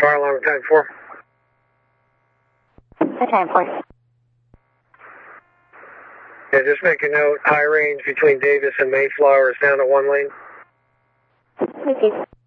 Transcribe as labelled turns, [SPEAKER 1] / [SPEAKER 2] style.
[SPEAKER 1] Fire alarm at time 4.
[SPEAKER 2] At time 4.
[SPEAKER 1] Yeah, just make a note. High range between Davis and Mayflower is down to 1 lane.
[SPEAKER 2] Repeat.